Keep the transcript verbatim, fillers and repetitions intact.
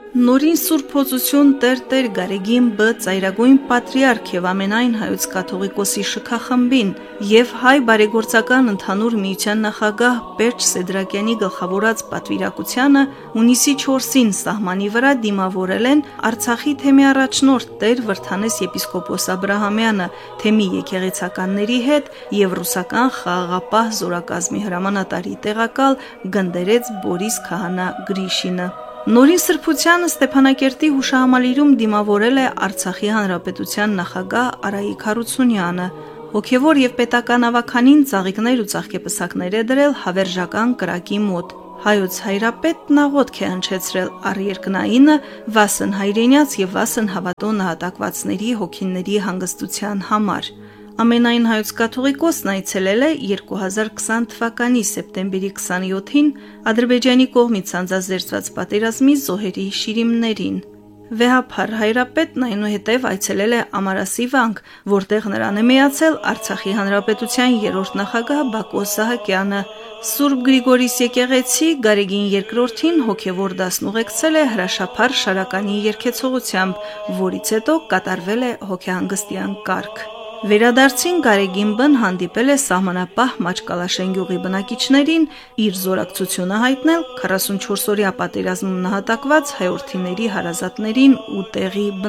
Նորին Սուրբ Հոծություն Տեր-Տեր Գարեգին Բ ծայրագույն պատրիարք եւ ամենայն հայոց կաթողիկոսի շքախմբին եւ հայ բարեգործական ընդհանուր միության նախագահ Պերճ Սեդրակյանի գլխավորած պատվիրակությանը հունիսի չորսին սահմանի վրա դիմավորել են Արցախի թեմի առաջնորդ Տեր Վրդանես եպիսկոպոս Աբրահամյանը թեմի եկեղեցականների հետ եւ ռուսական խաղաղապահ զորակազմի հրամանատարի տեղակալ Գնդերեց Բորիս Քահանա Գրիշինը։ Նորին սրբությանը Ստեփանակերտի հուշահամալիրում դիմավորել է Արցախի հանրապետության նախագահ Արայիկ Հարությունյանը։ Հոգևոր եւ պետական ավականին ծաղիկներ ու ծաղկեպսակներ է դրել հավերժական կրակի մոտ։ Հայոց հայրապետն աղոթք է հնչեցրել առերկնայինը վասն հայրենյաց եւ վասն հավատո նահատակվածների հոգիների հանգստության համար։ Ամենայն հայոց կաթողիկոսն այցելել է երկու հազար քսան թվականի սեպտեմբերի քսանյոթին Ադրբեջանի կողմից անձազերծված պատերազմի զոհերի շիրիմներին։ Վեհափառ հայրապետն այնուհետև այցելել է Ամարասի վանք, որտեղ նրան է միացել Արցախի հանրապետության երրորդ նախագահ Բակո Սահակյանը։ Սուրբ Գրիգորիս եկեղեցի Գարեգին երկրորդին հոգևոր դասն ուղեկցել է հրաշափառ Շարականի երգեցողությամբ, որից հետո կատարվել է հոգեհանգստյան կարգ։ Վերադարձին Գարեգին Բ-ն հանդիպել է սահմանապահ Մաչկալաշեն գյուղի բնակիչներին իր զորակցությունը հայտնել քառասունչորսօրյա պատերազմում նահատակված հայորդիների հարազատներին ու տեղի